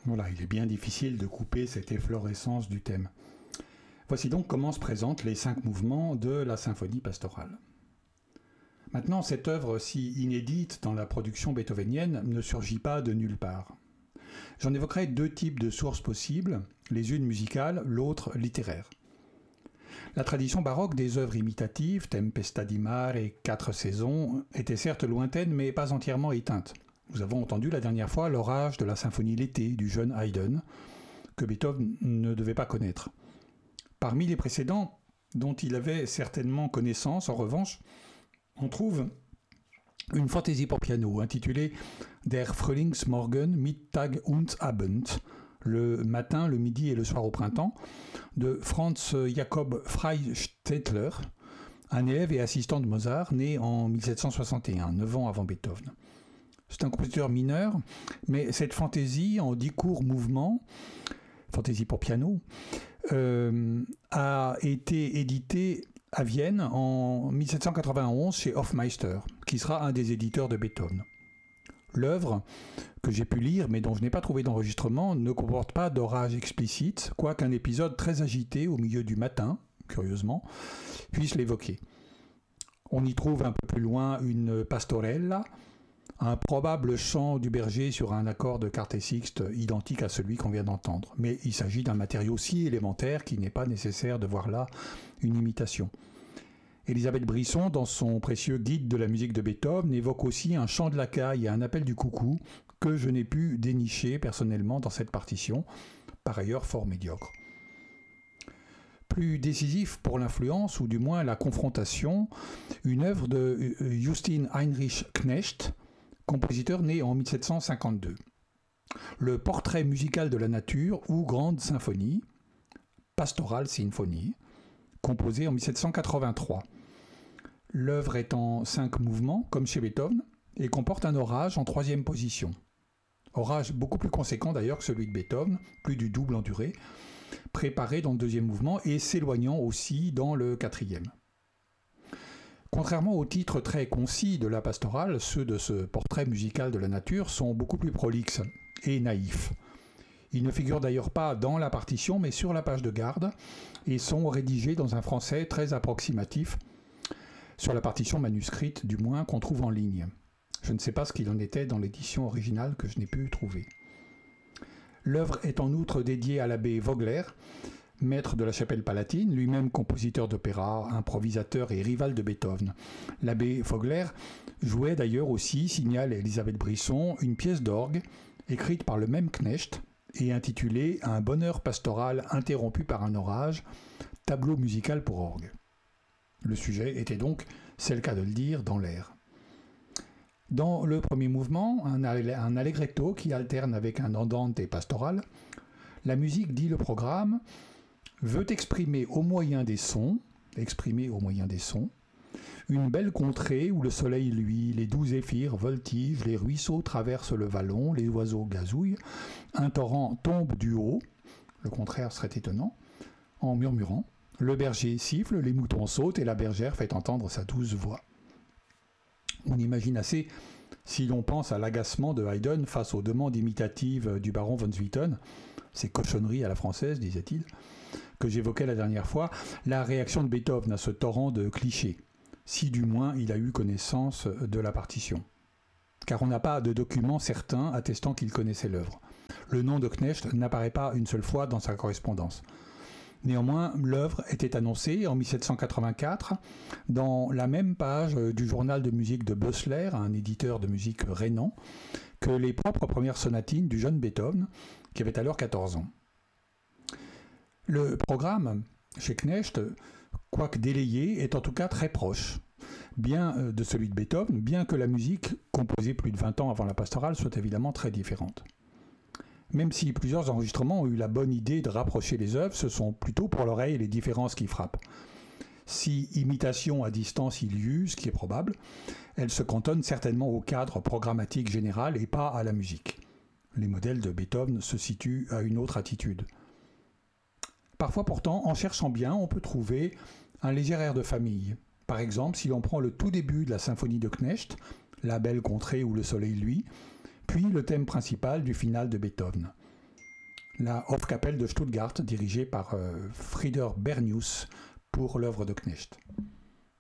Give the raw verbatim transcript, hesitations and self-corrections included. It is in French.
Voilà, il est bien difficile de couper cette efflorescence du thème. Voici donc comment se présentent les cinq mouvements de la symphonie pastorale. Maintenant, cette œuvre si inédite dans la production beethovenienne ne surgit pas de nulle part. J'en évoquerai deux types de sources possibles, les unes musicales, l'autre littéraire. La tradition baroque des œuvres imitatives, Tempesta di Mare et Quatre saisons, était certes lointaine mais pas entièrement éteinte. Nous avons entendu la dernière fois l'orage de la symphonie L'été du jeune Haydn, que Beethoven ne devait pas connaître. Parmi les précédents, dont il avait certainement connaissance, en revanche, on trouve une fantaisie pour piano intitulée Der Frühlingsmorgen, Mittag und Abend, le matin, le midi et le soir au printemps, de Franz Jakob Freistettler, un élève et assistant de Mozart, né en mille sept cent soixante et un, neuf ans avant Beethoven. C'est un compositeur mineur, mais cette fantaisie en dix courts mouvements, fantaisie pour piano, euh, a été éditée à Vienne en mille sept cent quatre-vingt-onze chez Hofmeister, qui sera un des éditeurs de Beethoven. L'œuvre, que j'ai pu lire mais dont je n'ai pas trouvé d'enregistrement, ne comporte pas d'orage explicite, quoiqu'un épisode très agité au milieu du matin, curieusement, puisse l'évoquer. On y trouve un peu plus loin une pastorella, un probable chant du berger sur un accord de quarte sixte identique à celui qu'on vient d'entendre. Mais il s'agit d'un matériau si élémentaire qu'il n'est pas nécessaire de voir là une imitation. Élisabeth Brisson, dans son précieux guide de la musique de Beethoven, évoque aussi un chant de la caille et un appel du coucou que je n'ai pu dénicher personnellement dans cette partition, par ailleurs fort médiocre. Plus décisif pour l'influence, ou du moins la confrontation, une œuvre de Justin Heinrich Knecht, compositeur né en mille sept cent cinquante-deux. Le portrait musical de la nature ou grande symphonie, Pastoral Symphony, composé en mille sept cent quatre-vingt-trois. L'œuvre est en cinq mouvements, comme chez Beethoven, et comporte un orage en troisième position. Orage beaucoup plus conséquent d'ailleurs que celui de Beethoven, plus du double en durée, préparé dans le deuxième mouvement et s'éloignant aussi dans le quatrième. Contrairement aux titres très concis de la pastorale, ceux de ce portrait musical de la nature sont beaucoup plus prolixes et naïfs. Ils ne figurent d'ailleurs pas dans la partition, mais sur la page de garde, et sont rédigés dans un français très approximatif, sur la partition manuscrite du moins qu'on trouve en ligne. Je ne sais pas ce qu'il en était dans l'édition originale que je n'ai pu trouver. L'œuvre est en outre dédiée à l'abbé Vogler, maître de la chapelle palatine, lui-même compositeur d'opéra, improvisateur et rival de Beethoven. L'abbé Vogler jouait d'ailleurs aussi, signale Élisabeth Brisson, une pièce d'orgue écrite par le même Knecht et intitulée « Un bonheur pastoral interrompu par un orage, tableau musical pour orgue ». Le sujet était donc, c'est le cas de le dire, dans l'air. Dans le premier mouvement, un, un allegretto qui alterne avec un andante pastoral, la musique, dit le programme, veut exprimer au moyen des sons, exprimer au moyen des sons, une belle contrée où le soleil luit, les doux zéphyrs voltigent, les ruisseaux traversent le vallon, les oiseaux gazouillent, un torrent tombe du haut, le contraire serait étonnant, en murmurant, le berger siffle, les moutons sautent et la bergère fait entendre sa douce voix. On imagine assez si l'on pense à l'agacement de Haydn face aux demandes imitatives du baron von Swieten, ces cochonneries à la française, disait-il, que j'évoquais la dernière fois, la réaction de Beethoven à ce torrent de clichés, si du moins il a eu connaissance de la partition. Car on n'a pas de document certain attestant qu'il connaissait l'œuvre. Le nom de Knecht n'apparaît pas une seule fois dans sa correspondance. Néanmoins, l'œuvre était annoncée en mille sept cent quatre-vingt-quatre dans la même page du journal de musique de Bösler, un éditeur de musique rhénan, que les propres premières sonatines du jeune Beethoven, qui avait alors quatorze ans. Le programme, chez Knecht, quoique délayé, est en tout cas très proche, bien de celui de Beethoven, bien que la musique, composée plus de vingt ans avant la pastorale, soit évidemment très différente. Même si plusieurs enregistrements ont eu la bonne idée de rapprocher les œuvres, ce sont plutôt pour l'oreille les différences qui frappent. Si imitation à distance il y eut, ce qui est probable, elle se cantonne certainement au cadre programmatique général et pas à la musique. Les modèles de Beethoven se situent à une autre attitude. Parfois pourtant, en cherchant bien, on peut trouver un léger air de famille. Par exemple, si l'on prend le tout début de la symphonie de Knecht, La belle contrée où le soleil luit, puis le thème principal du final de Beethoven. la Hofkapelle de Stuttgart, dirigée par euh, Frieder Bernius pour l'œuvre de Knecht.